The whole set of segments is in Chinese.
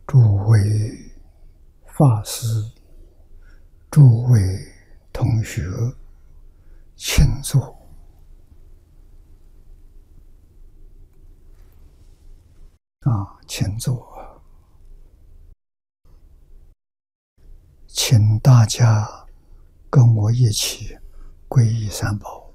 诸位法师、诸位同学，请坐。请坐。请大家跟我一起皈依三宝。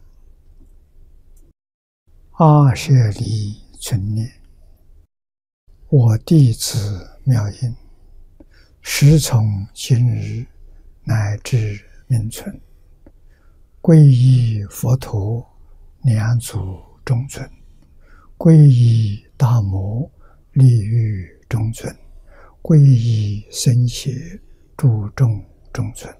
阿舍利存念，我弟子妙音，时从今日乃至命存，皈依佛陀两祖中尊，皈依大摩利欲中尊，皈依僧伽诸众中尊。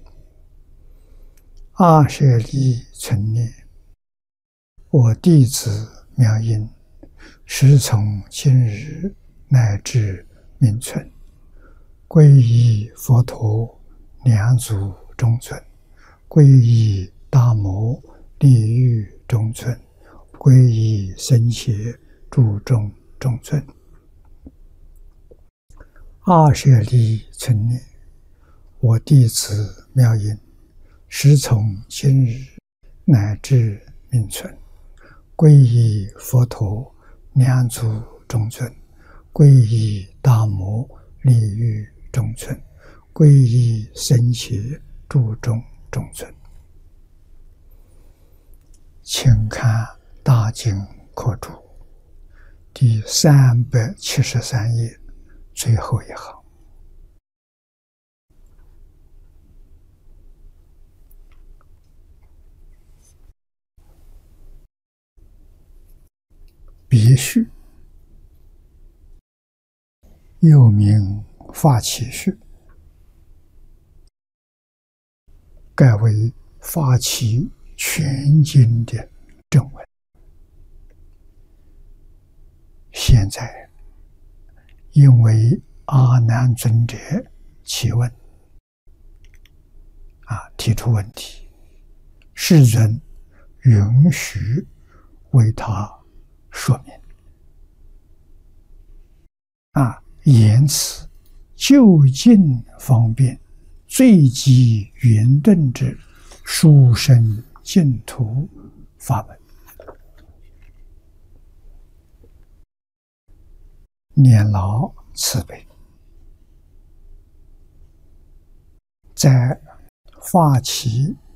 阿舍利存念，我弟子妙音，时从今日乃至命存，皈依佛陀两祖中尊，皈依大摩利欲中尊，皈依僧伽诸众中尊。阿舍利存念，我弟子妙音，时从今日乃至命存，皈依佛陀两祖中尊，皈依大摩利欲中尊，皈依僧伽诸众中尊。请看大经课注第373页最后一行。别序，又名法起序，盖为法起全经的正文。现在因为阿难尊者起问，提出问题，世尊允许为他说明，言辞就近方便，最极圆顿之殊胜净土法门。念老慈悲，在法起